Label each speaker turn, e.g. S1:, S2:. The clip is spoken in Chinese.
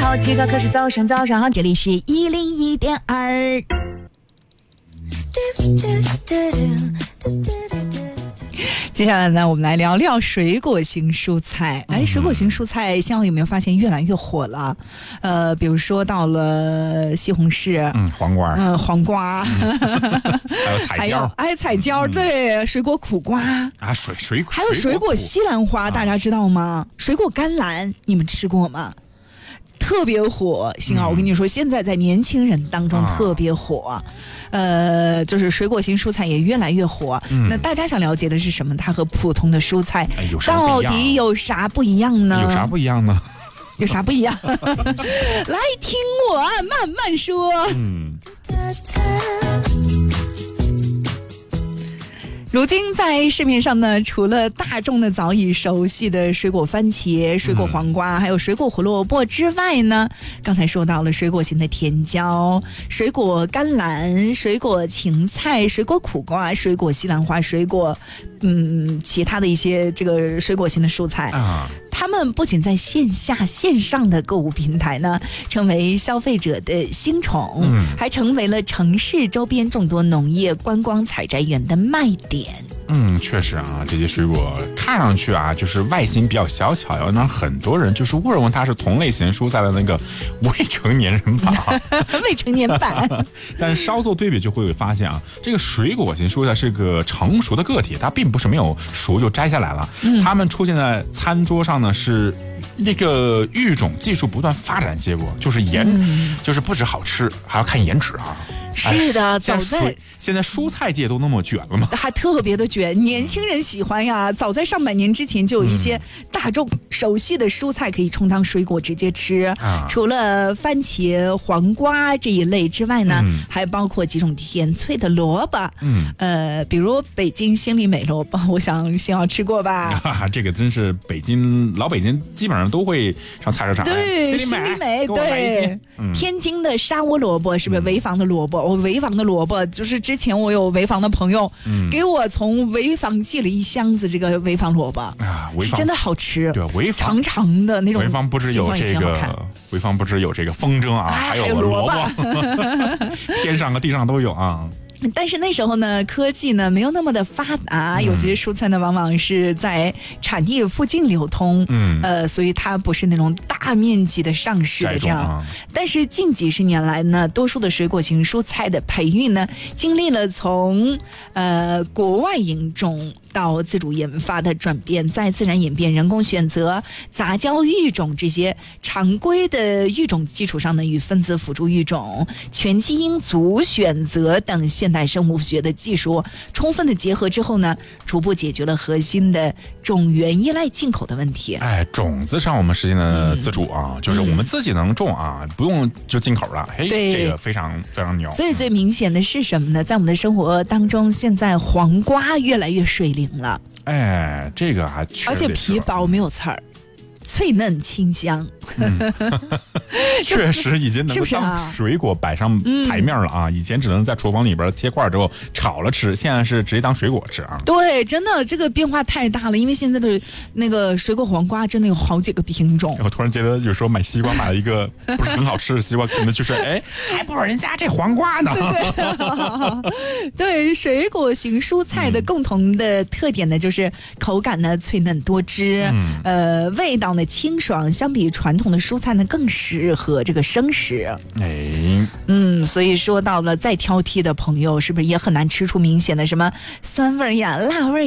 S1: 好，7个可是早上，这里是101.2。接下来呢，我们来聊聊水果型蔬菜。水果型蔬菜现在有没有发现越来越火了？比如说到了西红柿，
S2: 黄瓜，还有彩椒，
S1: 彩椒，对，水果苦瓜
S2: 啊，水果，
S1: 还有水果西兰花，大家知道吗？水果甘蓝，你们吃过吗？特别火，星儿，我跟你说，现在在年轻人当中特别火，就是水果型蔬菜也越来越火。那大家想了解的是什么？它和普通的蔬菜到底有啥不一样呢？
S2: 有啥不一样呢？
S1: 有啥不一样？来听我慢慢说。如今在市面上呢，除了大众的早已熟悉的水果番茄、水果黄瓜，还有水果胡萝卜之外呢，刚才说到了水果型的甜椒、水果甘蓝、水果芹菜、水果苦瓜、水果西兰花、水果其他的一些这个水果型的蔬菜他们不仅在线下线上的购物平台呢成为消费者的新宠，还成为了城市周边众多农业观光采摘园的卖点。
S2: 确实啊，这些水果看上去啊，就是外形比较小巧，要让很多人就是误认为它是同类型蔬菜的那个未成年人版
S1: 未成年版
S2: 但是稍作对比就会发现啊，这个水果型蔬菜是个成熟的个体，它并不是没有熟就摘下来了，它们出现在餐桌上呢是那个育种技术不断发展的结果，就是就是不止好吃，还要看颜值啊。
S1: 是的，
S2: 现在蔬菜界都那么卷了吗？
S1: 还特别的卷，年轻人喜欢呀。早在上百年之前，就有一些大众熟悉的蔬菜可以充当水果直接吃。除了番茄、黄瓜这一类之外呢，还包括几种甜脆的萝卜。比如北京心里美萝卜，我想星瑶吃过吧？
S2: 这个真是老北京基本上都会上菜市场。
S1: 对，心里美，对。天津的沙窝萝卜是不是潍坊的萝卜？我潍坊的萝卜就是之前我有潍坊的朋友给我从潍坊寄了一箱子这个潍坊萝卜是真的好吃。
S2: 对，潍坊
S1: 长长的那种。
S2: 潍坊不只有这个风筝啊，还有萝卜，天上和地上都有啊。
S1: 但是那时候呢，科技呢没有那么的发达，有些蔬菜呢往往是在产地附近流通，所以它不是那种大面积的上市的这样。但是近几十年来呢，多数的水果型蔬菜的培育呢，经历了从国外引种到自主研发的转变，在自然演变、人工选择、杂交育种这些常规的育种基础上呢，与分子辅助育种、全基因组选择等现代生物学的技术充分的结合之后呢，逐步解决了核心的种源依赖进口的问题。
S2: 种子上我们实现了自主啊，就是我们自己能种啊，不用就进口了。这个非常非常牛。
S1: 最明显的是什么呢？在我们的生活当中，现在黄瓜越来越水灵了。
S2: 这个还确实，
S1: 而且皮薄没有刺儿。脆嫩清香，
S2: 确实已经能够当水果摆上台面了啊！以前只能在厨房里边切块之后炒了吃，现在是直接当水果吃啊！
S1: 对，真的这个变化太大了，因为现在的那个水果黄瓜真的有好几个品种。
S2: 我突然觉得有时候买西瓜买了一个不是很好吃的西瓜，可能就是还不如人家这黄瓜呢。
S1: 对，水果型蔬菜的共同的特点呢，就是口感呢脆嫩多汁，味道呢清爽，相比传统的蔬菜呢更适合这个生食。所以说到了再挑剔的朋友，是不是也很难吃出明显的什么酸味呀、辣味